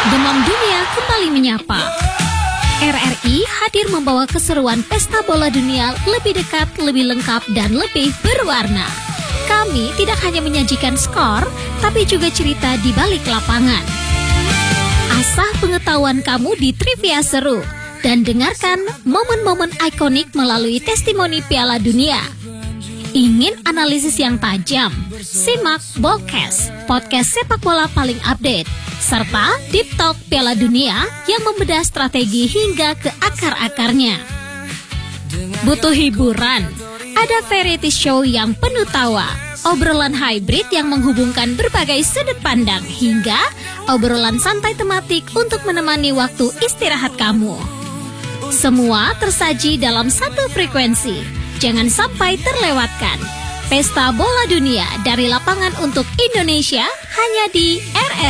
Demam dunia kembali menyapa. RRI hadir membawa keseruan pesta bola dunia lebih dekat, lebih lengkap, dan lebih berwarna. Kami tidak hanya menyajikan skor, tapi juga cerita di balik lapangan. Asah pengetahuan kamu di trivia seru, dan dengarkan momen-momen ikonik melalui testimoni Piala Dunia. Ingin analisis yang tajam? Simak Ballcast, podcast sepak bola paling update, serta Deep Talk Piala Dunia yang membedah strategi hingga ke akar-akarnya. Butuh hiburan? Ada variety show yang penuh tawa, obrolan hybrid yang menghubungkan berbagai sudut pandang, hingga obrolan santai tematik untuk menemani waktu istirahat kamu. Semua tersaji dalam satu frekuensi. Jangan sampai terlewatkan. Pesta Bola Dunia dari lapangan untuk Indonesia hanya di